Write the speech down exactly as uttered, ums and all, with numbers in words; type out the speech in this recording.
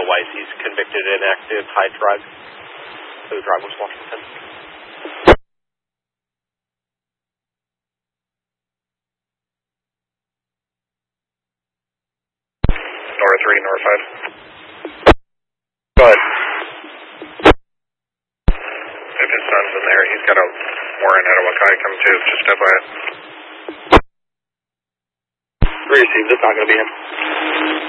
otherwise he's convicted and active high drive for the driver's Washington. North three, North five. Go ahead. If his son's in there, he's got a warrant out of Wakai come to, just F Y I. Receive, this is not going to be him.